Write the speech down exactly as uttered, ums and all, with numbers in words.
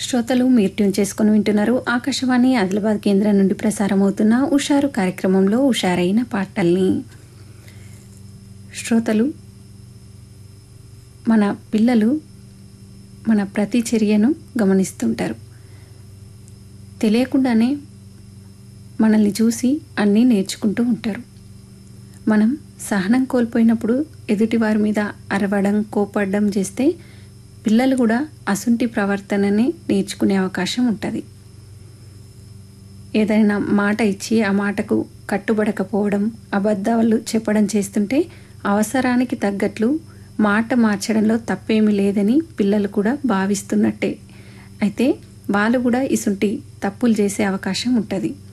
శ్రోతలు మీరు ట్యూన్ చేసుకుని వింటున్నారు ఆకాశవాణి ఆదిలాబాద్ కేంద్రం నుండి ప్రసారం అవుతున్న ఉషారు కార్యక్రమంలో ఉషారైన పాటల్ని. శ్రోతలు, మన పిల్లలు మన ప్రతి చర్యను గమనిస్తుంటారు. తెలియకుండానే మనల్ని చూసి అన్నీ నేర్చుకుంటూ ఉంటారు. మనం సహనం కోల్పోయినప్పుడు ఎదుటివారి మీద అరవడం, కోపడడం చేస్తే పిల్లలు కూడా అసుంటి ప్రవర్తనని నేర్చుకునే అవకాశం ఉంటుంది. ఏదైనా మాట ఇచ్చి ఆ మాటకు కట్టుబడకపోవడం, అబద్ధాలు చెప్పడం చేస్తుంటే అవసరానికి తగ్గట్లు మాట మార్చడంలో తప్పేమీ లేదని పిల్లలు కూడా భావిస్తున్నట్టే. అయితే వాళ్ళు కూడా ఇసుంటి తప్పులు చేసే అవకాశం ఉంటుంది.